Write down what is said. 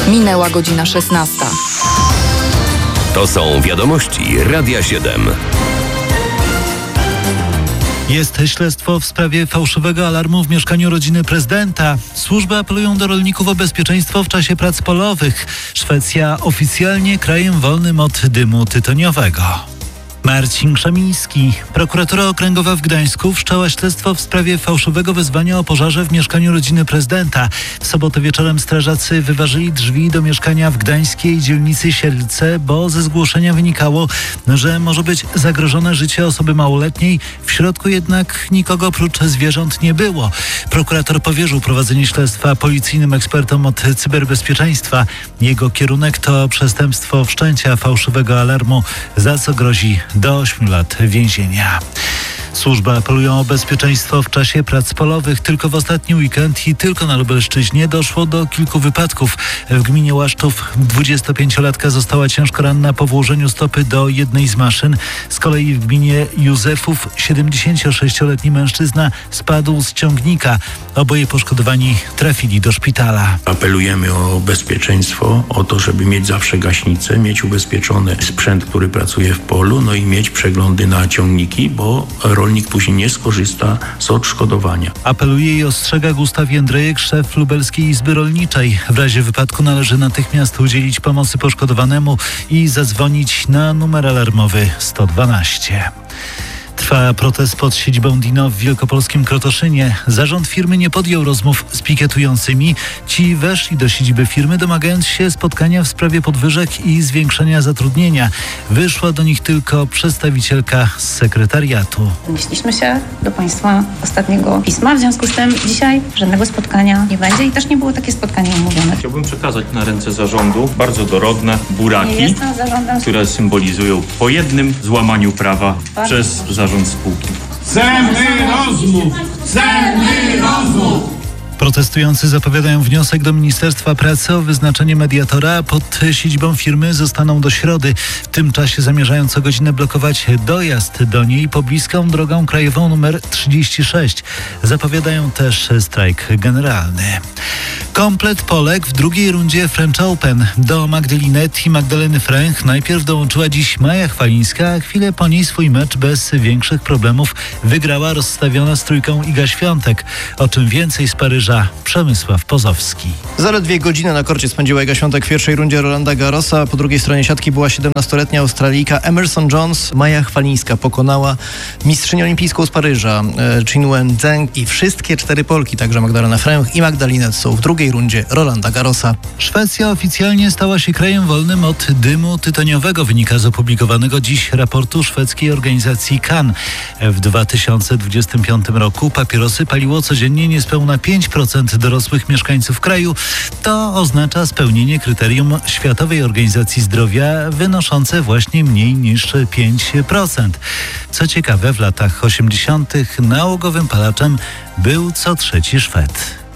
Minęła godzina 16. To są wiadomości Radia 7. Jest śledztwo w sprawie fałszywego alarmu w mieszkaniu rodziny prezydenta. Służby apelują do rolników o bezpieczeństwo w czasie prac polowych. Szwecja oficjalnie krajem wolnym od dymu tytoniowego. Marcin Krzemiński. Prokuratura Okręgowa w Gdańsku wszczęła śledztwo w sprawie fałszywego wezwania o pożarze w mieszkaniu rodziny prezydenta. W sobotę wieczorem strażacy wyważyli drzwi do mieszkania w gdańskiej dzielnicy Sielce, bo ze zgłoszenia wynikało, że może być zagrożone życie osoby małoletniej. W środku jednak nikogo oprócz zwierząt nie było. Prokurator powierzył prowadzenie śledztwa policyjnym ekspertom od cyberbezpieczeństwa. Jego kierunek to przestępstwo wszczęcia fałszywego alarmu, za co grozi do 8 lat więzienia. Służby apelują o bezpieczeństwo w czasie prac polowych. Tylko w ostatni weekend i tylko na Lubelszczyźnie doszło do kilku wypadków. W gminie Łaszczów 25-latka została ciężko ranna po włożeniu stopy do jednej z maszyn. Z kolei w gminie Józefów 76-letni mężczyzna spadł z ciągnika. Oboje poszkodowani trafili do szpitala. Apelujemy o bezpieczeństwo, o to, żeby mieć zawsze gaśnicę, mieć ubezpieczony sprzęt, który pracuje w polu, no i mieć przeglądy na ciągniki, bo rolnik później nie skorzysta z odszkodowania. Apeluje i ostrzega Gustaw Jędrejek, szef Lubelskiej Izby Rolniczej. W razie wypadku należy natychmiast udzielić pomocy poszkodowanemu i zadzwonić na numer alarmowy 112. Trwa protest pod siedzibą Dino w wielkopolskim Krotoszynie. Zarząd firmy nie podjął rozmów z pikietującymi. Ci weszli do siedziby firmy, domagając się spotkania w sprawie podwyżek i zwiększenia zatrudnienia. Wyszła do nich tylko przedstawicielka z sekretariatu. Odnieśliśmy się do Państwa ostatniego pisma, w związku z tym dzisiaj żadnego spotkania nie będzie i też nie było takie spotkanie umówione. Chciałbym przekazać na ręce zarządu bardzo dorodne buraki, które symbolizują po jednym złamaniu prawa przez zarząd spółki. Chcemy rozmów! Chcemy rozmów! Protestujący zapowiadają wniosek do Ministerstwa Pracy o wyznaczenie mediatora. Pod siedzibą firmy zostaną do środy. W tym czasie zamierzają co godzinę blokować dojazd do niej pobliską drogą krajową nr 36. Zapowiadają też strajk generalny. Komplet Polek w drugiej rundzie French Open. Do Magdalinet i Magdaleny Fręch najpierw dołączyła dziś Maja Chwalińska, a chwilę po niej swój mecz bez większych problemów wygrała rozstawiona z trójką Iga Świątek. O czym więcej z Paryża Przemysław Pozowski. Zaledwie godzinę na korcie spędziła Iga Świątek w pierwszej rundzie Rolanda Garrosa. Po drugiej stronie siatki była 17-letnia Australijka Emerson Jones. Maja Chwalińska pokonała mistrzynię olimpijską z Paryża Qin Wen Zheng i wszystkie 4 Polki, także Magdalena Fręch i Magdalinet, są w drugiej rundzie Rolanda Garrosa. Szwecja oficjalnie stała się krajem wolnym od dymu tytoniowego, wynika z opublikowanego dziś raportu szwedzkiej organizacji CAN. W 2025 roku papierosy paliło codziennie niespełna 5% dorosłych mieszkańców kraju. To oznacza spełnienie kryterium Światowej Organizacji Zdrowia wynoszące właśnie mniej niż 5%. Co ciekawe, w latach 80. nałogowym palaczem był co trzeci Szwed.